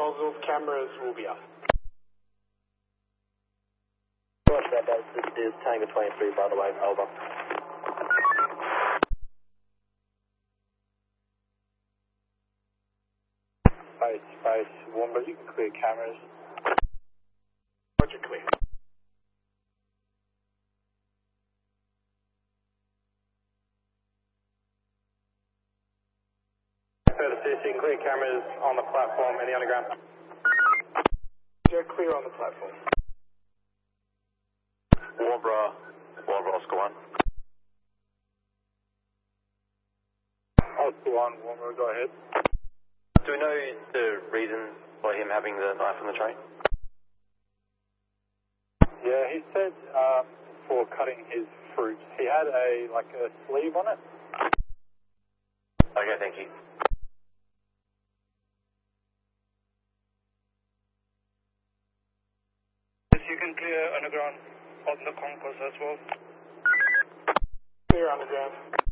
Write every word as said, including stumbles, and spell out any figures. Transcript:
Wellsville cameras will be up. Watch that, guys. This is Tango twenty-three, by the way. Over. Space, space. Wombat, you can clear cameras. Roger, clear. Further assisting, clear cameras on the platform and the underground. You're clear on the platform. Warbra, Warbra, Oscar one. Oscar one, Wombat, go ahead. Do we know the reason for him having the knife on the train? Yeah, he said um, for cutting his fruit. He had a, like a sleeve on it. Okay, thank you. Yes, you can clear underground on the concourse as well. Clear underground.